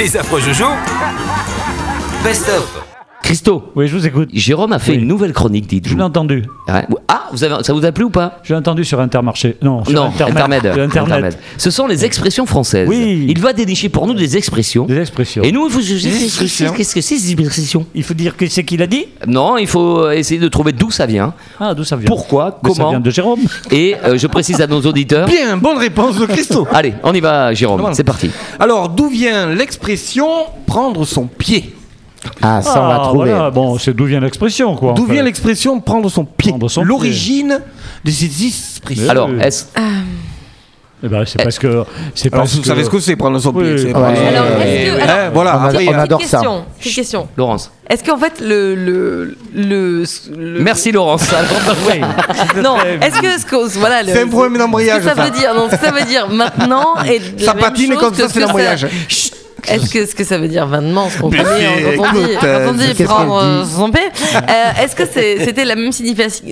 Les affreux Jojo. Best of. Christo, Oui, je vous écoute. Jérôme a fait une nouvelle chronique, Je dites-vous. l'ai entendu. Ouais. Ah, ça vous a plu ou pas? Je l'ai entendu sur Intermarché. Non, sur Internet. Internet. Ce sont les expressions françaises. Oui. Il va dénicher pour nous des expressions. Des expressions. Et nous, il faut qu'est-ce que c'est ces expressions? Il faut dire que c'est qu'il a dit. Non, il faut essayer de trouver d'où ça vient. Ah, d'où ça vient? Pourquoi? Mais ça Comment? vient de Jérôme. Et je précise à nos auditeurs. Bien, bonne réponse de Christo. Allez, on y va, Jérôme. C'est parti. Alors, d'où vient l'expression prendre son pied? Ah, ça on va trouver. Voilà. Bon, c'est d'où vient l'expression, quoi. D'où en fait. vient l'expression prendre son pied? Prendre son pied. L'origine de ces expressions. Alors, oui. est-ce Eh ben, c'est parce que. C'est Alors, parce vous savez ce que c'est prendre son pied? Oui. C'est Ouais. prendre- Alors, est-ce que- Hein, voilà. On a- Après, on adore ça. Petite question. Laurence? Est-ce qu'en fait le Merci, Laurence. Oui. non, est-ce que voilà C'est un problème d'embrayage, ce que ça ça. veut dire, non, ce que ça veut dire maintenant et la Ça même patine chose comme que ça, ce c'est que l'embrayage. Est-ce que ça veut dire maintenant ce qu'on connaît Mais quand on dit, écoute, quand on dit qu'est-ce prendre qu'elle dit son pied? Est-ce que c'était la même signification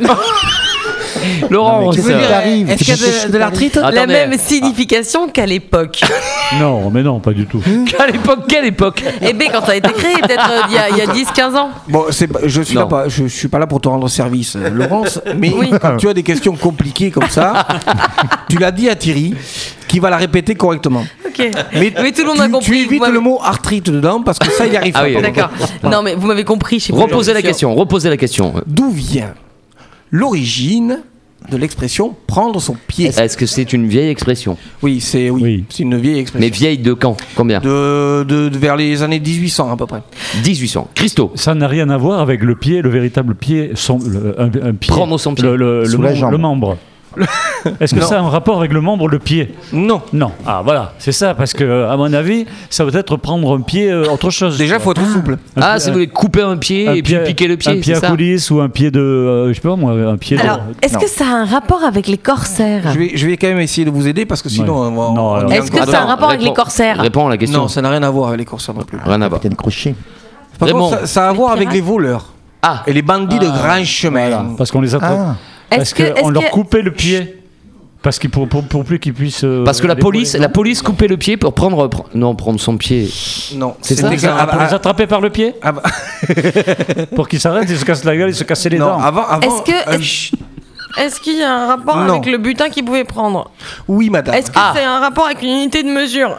Laurent, Qu'est-ce qui t'arrive? Est-ce qu'il y a de l'arthrite? la Attendez. même signification qu'à l'époque? Non, mais non, pas du tout. Quelle époque? Eh bien, quand ça a été créé, peut-être il y a 10-15 ans. Bon, je suis Non. là pas, je suis pas là pour te rendre service, Laurence. Mais Oui. quand tu as des questions compliquées comme ça, tu l'as dit à Thierry, qui va la répéter correctement. Ok. Mais, tout le monde a compris. Tu évites Moi, le mot arthrite dedans parce que ça, il arrive Ah pas. oui, D'accord. Non, mais vous m'avez compris. Je sais pas, Reposez la j'en suis sûre. question. D'où vient l'origine de l'expression prendre son pied? Est-ce que c'est une vieille expression? Oui, Oui. c'est une vieille expression. Mais vieille de quand? Combien? de vers les années 1800 à peu près. 1800. Christo. Ça n'a rien à voir avec le pied, le véritable pied, un pied. Prendre son pied. Le Sous la jambe. le membre. Est-ce que Non. ça a un rapport avec le membre, le pied? Non. Non. Ah, voilà, c'est ça, parce que, à mon avis, ça doit être prendre un pied, autre chose. Déjà, il faut être souple. Ah, si vous voulez couper un pied et puis piquer le pied, un pied c'est à ça? coulisse ou un pied de. Je sais pas moi, un pied Alors, de. est-ce que ça a un rapport avec les corsaires? Je vais quand même essayer de vous aider parce que sinon, Ouais. on va- Non, on alors- y Est-ce que entrera ça a un dedans. rapport avec les corsaires? Réponds à la question. Non, ça n'a rien à voir avec les corsaires non plus. Rien à voir. Capitaine Crochet. Par Raymond. contre, ça a à voir avec les voleurs Ah, et les bandits de grand chemin. Parce qu'on les attrape. Ah. Parce qu'on leur coupait le pied. Parce que pour plus qu'ils puissent. parce que la les police voler, coupait le pied pour prendre son pied. Non, C'est ça, c'était- non pour les attraper par le pied. ah bah- Pour qu'ils s'arrêtent, ils se cassent la gueule, ils se cassaient les non, dents. avant, Est-ce qu'il y a un rapport Non. avec le butin qu'il pouvait prendre? oui, madame. Est-ce que c'est un rapport avec une unité de mesure?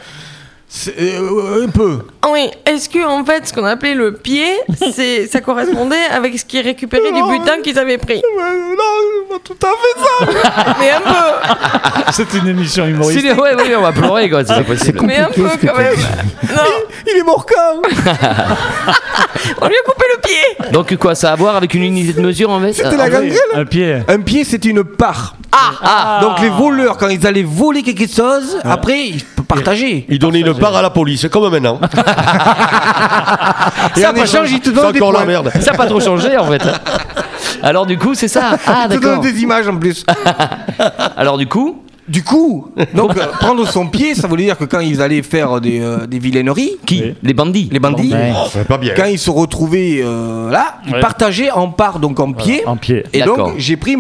Un peu. Oui. Est-ce que en fait, ce qu'on appelait le pied, ça correspondait avec ce qui est récupéré du butin qu'ils avaient pris? Non, pas tout à fait ça. Mais un peu. C'est une émission humoristique. Ouais, on va pleurer quoi, c'est pas possible. Mais un peu Qu'est-ce que quand même. Non, Il est mort quand? on lui a coupé le pied. Donc quoi, ça a à voir avec une unité de mesure en fait? C'était la gangrène. Un pied. Un pied, c'est une part. Ah, Donc les voleurs, quand ils allaient voler quelque chose, après, ils peuvent partager. Il donnait une part à la police, comme maintenant. Et en échange, ils te C'est donnent des encore la points. merde. ça n'a pas trop changé en fait. Alors du coup, c'est ça. Ah Ils te donnent d'accord. des images en plus. Alors du coup, Donc prendre son pied, ça voulait dire que quand ils allaient faire des vilaineries, qui? Oui. Les bandits. les bandits, Ouais. C'est pas bien. quand ils se retrouvaient là, ils Ouais. partageaient en part, donc en pied. En pied. Et D'accord. donc j'ai pris